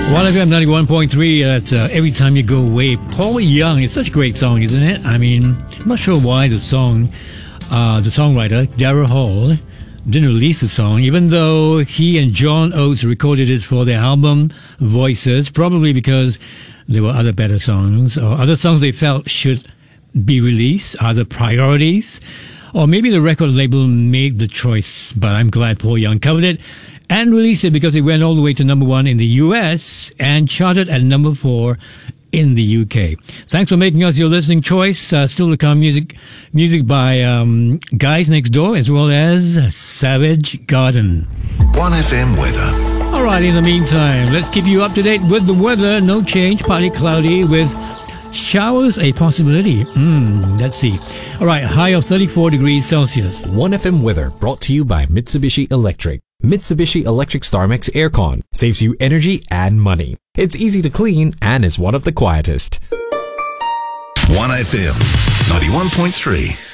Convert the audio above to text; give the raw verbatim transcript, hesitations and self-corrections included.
one F M ninety-one point three at uh, Every Time You Go Away. Paul Young. It's such a great song, isn't it? I mean, I'm not sure why the song, uh, the songwriter, Daryl Hall, didn't release the song, even though he and John Oates recorded it for their album Voices, probably because there were other better songs or other songs they felt should be released, other priorities. Or maybe the record label made the choice, but I'm glad Paul Young covered it and released it because it went all the way to number one in the U S and charted at number four in the U K. Thanks for making us your listening choice. Uh, still to come, music music by um, Guys Next Door as well as Savage Garden. one F M weather. All right, in the meantime, let's keep you up to date with the weather. No change, partly cloudy with showers a possibility. Mm, let's see. All right, high of thirty-four degrees Celsius. one F M weather brought to you by Mitsubishi Electric. Mitsubishi Electric StarMax Aircon saves you energy and money. It's easy to clean and is one of the quietest. one F M ninety-one point three.